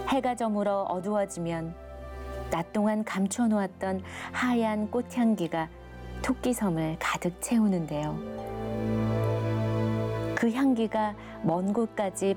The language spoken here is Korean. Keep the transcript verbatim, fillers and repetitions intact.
해가 저물어 어두워지면 낮 동안 감춰놓았던 하얀 꽃향기가 토끼섬을 가득 채우는데요. 그 향기가 먼 곳까지